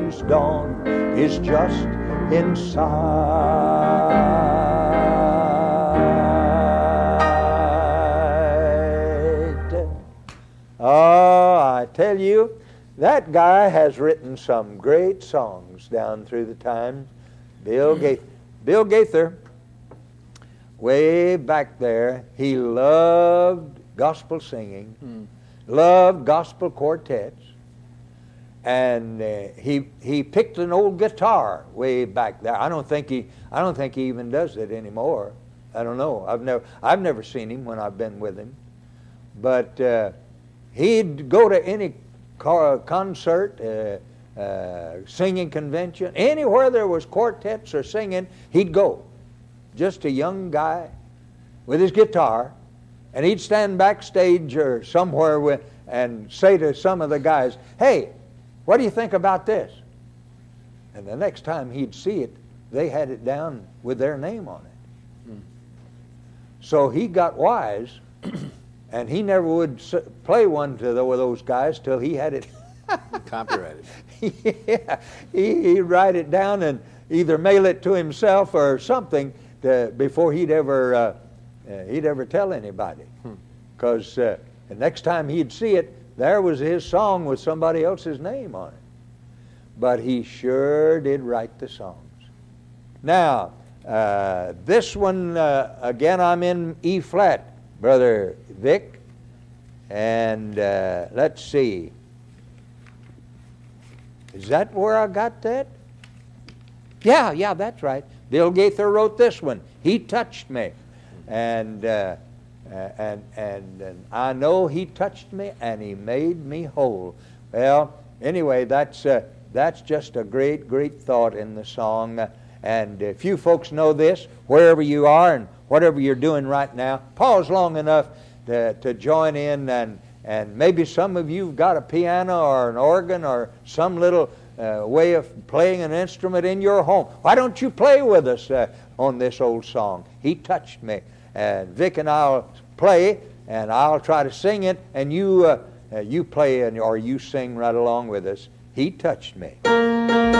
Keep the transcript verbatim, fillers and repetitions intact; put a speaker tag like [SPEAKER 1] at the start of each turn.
[SPEAKER 1] morning's dawn is just in sight. Oh, I tell you, that guy has written some great songs down through the times. Bill Gaither. Bill Gaither, way back there, he loved gospel singing, mm. loved gospel quartets, and uh, he he picked an old guitar way back there. I don't think he I don't think he even does it anymore. I don't know. I've never I've never seen him when I've been with him, but uh, he'd go to any car, concert. Uh, Uh, singing convention, anywhere there was quartets or singing, he'd go. Just a young guy with his guitar, and he'd stand backstage or somewhere with, and say to some of the guys, "Hey, what do you think about this?" And the next time he'd see it, they had it down with their name on it. Hmm. So he got wise, and he never would play one to those guys till he had it
[SPEAKER 2] copyrighted.
[SPEAKER 1] Yeah, he, he'd write it down and either mail it to himself or something to, before he'd ever uh, uh, he'd ever tell anybody. Because hmm. uh, the next time he'd see it, there was his song with somebody else's name on it. But he sure did write the songs. Now, uh, this one, uh, again, I'm in E flat, Brother Vic. And uh, let's see. Is that where I got that? Yeah, yeah, that's right. Bill Gaither wrote this one. He touched me. And, uh, and, and, and I know he touched me and he made me whole. Well, anyway, that's, uh, that's just a great, great thought in the song. And if you folks know this, wherever you are and whatever you're doing right now, pause long enough to, to join in, and And maybe some of you have got a piano or an organ or some little uh, way of playing an instrument in your home. Why don't you play with us uh, on this old song? He touched me. And Vic and I'll play, and I'll try to sing it, and you uh, uh, you play and or you sing right along with us. He touched me.